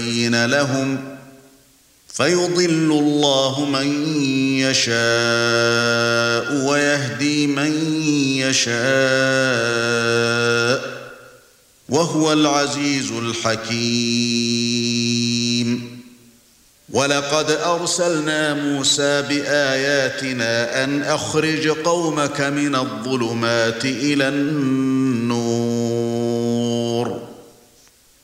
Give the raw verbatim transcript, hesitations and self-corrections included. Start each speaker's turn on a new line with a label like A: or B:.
A: لهم فيضل الله من يشاء ويهدي من يشاء وهو العزيز الحكيم. ولقد أرسلنا موسى بآياتنا أن أخرج قومك من الظلمات إلى النور